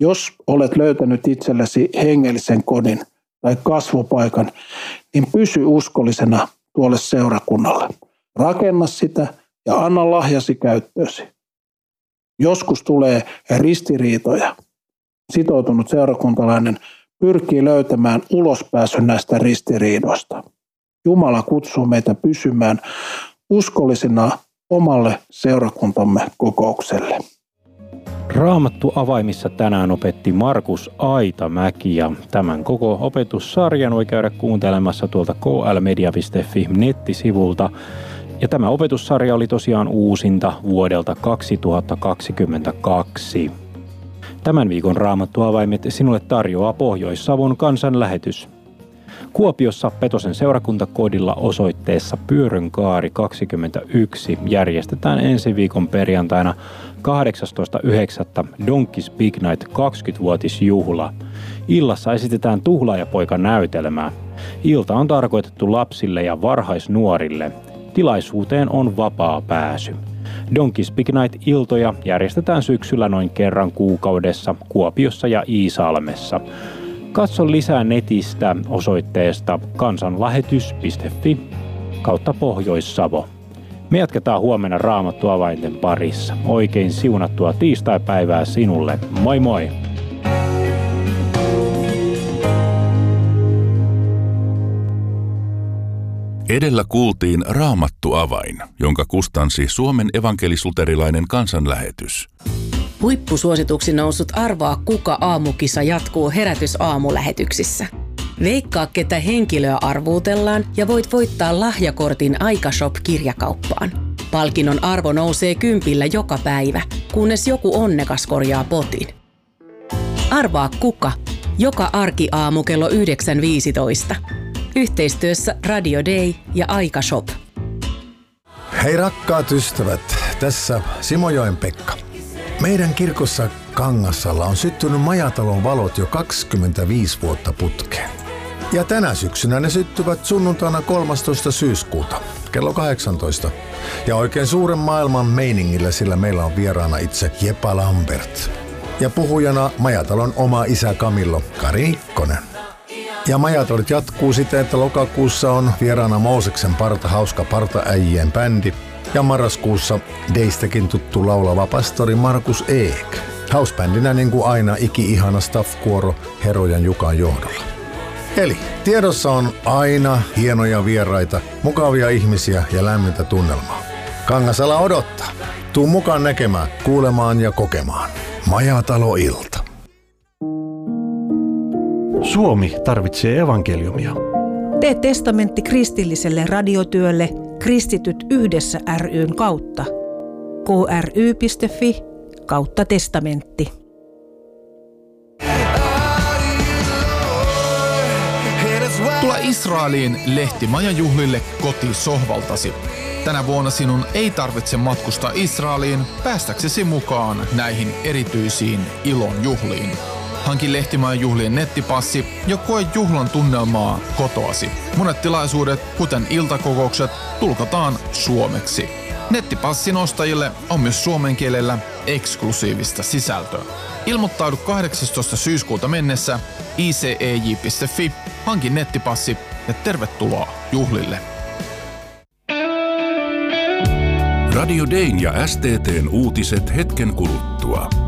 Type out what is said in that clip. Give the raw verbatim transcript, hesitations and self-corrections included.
Jos olet löytänyt itsellesi hengellisen kodin tai kasvupaikan, niin pysy uskollisena tuolle seurakunnalle. Rakenna sitä ja anna lahjasi käyttöösi. Joskus tulee ristiriitoja. Sitoutunut seurakuntalainen pyrkii löytämään ulospääsyn näistä ristiriidoista. Jumala kutsuu meitä pysymään uskollisina omalle seurakuntamme kokoukselle. Raamattu avaimissa tänään opetti Markus Aitamäki ja tämän koko opetussarjan voi käydä kuuntelemassa tuolta k l media piste f i nettisivulta. Ja tämä opetussarja oli tosiaan uusinta vuodelta kaksituhattakaksikymmentäkaksi. Tämän viikon Raamattu-avaimet sinulle tarjoaa Pohjois-Savon kansanlähetys. Kuopiossa Petosen seurakuntakodilla osoitteessa Pyörönkaari kaksikymmentäyksi järjestetään ensi viikon perjantaina kahdeksastoista yhdeksättä Donkeys Big Night kaksikymmenvuotisjuhla. Illassa esitetään Tuhlaajapoika-näytelmää. Ilta on tarkoitettu lapsille ja varhaisnuorille. Tilaisuuteen on vapaa pääsy. Donkeys Big Night-iltoja järjestetään syksyllä noin kerran kuukaudessa Kuopiossa ja Iisalmessa. Katso lisää netistä osoitteesta kansanlähetys piste f i kautta Pohjois-Savo. Me jatketaan huomenna Raamattu-avainten parissa. Oikein siunattua tiistaipäivää sinulle. Moi moi! Edellä kuultiin Raamattu-avain, jonka kustansi Suomen evankelis-luterilainen kansanlähetys. Huippusuosituksi noussut Arvaa kuka -aamukisa jatkuu Herätys-aamulähetyksissä. Veikkaa, ketä henkilöä arvuutellaan ja voit voittaa lahjakortin Aikashop-kirjakauppaan. Palkinnon arvo nousee kympillä joka päivä, kunnes joku onnekas korjaa potin. Arvaa kuka, joka arkiaamu kello yhdeksän viisitoista. Yhteistyössä Radio Day ja Aikashop. Hei rakkaat ystävät, tässä Simojoen Pekka. Meidän kirkossa Kangassalla on syttynyt majatalon valot jo kaksikymmentäviisi vuotta putkeen. Ja tänä syksynä ne syttyvät sunnuntaina kolmastoista syyskuuta kello kahdeksantoista. Ja oikein suuren maailman meiningillä, sillä meillä on vieraana itse Jepa Lambert. Ja puhujana majatalon oma isä Kamillo Kari Nikkonen. Ja majatolit jatkuu siten, että lokakuussa on vieraana Mooseksen parta hauska partaäijien bändi. Ja marraskuussa Deistäkin tuttu laulava pastori Markus Eek. Hausbändinä niin kuin aina iki-ihana staff-kuoro Herojan Jukan johdolla. Eli tiedossa on aina hienoja vieraita, mukavia ihmisiä ja lämmintä tunnelmaa. Kangasala odottaa. Tuu mukaan näkemään, kuulemaan ja kokemaan. Majatalo-ilta. Suomi tarvitsee evankeliumia. Tee testamentti kristilliselle radiotyölle Kristityt yhdessä ry:n kautta. k r y piste f i kautta testamentti. Tule Israeliin lehtimajajuhlille kotisohvaltasi. Tänä vuonna sinun ei tarvitse matkustaa Israeliin päästäksesi mukaan näihin erityisiin ilon juhliin. Hanki Lehtimajajuhlien nettipassi ja koe juhlan tunnelmaa kotoasi. Monet tilaisuudet, kuten iltakokoukset, tulkataan suomeksi. Nettipassin ostajille on myös suomen kielellä eksklusiivista sisältöä. Ilmoittaudu kahdeksastoista syyskuuta mennessä i c e j piste f i, hanki nettipassi ja tervetuloa juhlille. Radio Dayn ja S T T:n uutiset hetken kuluttua.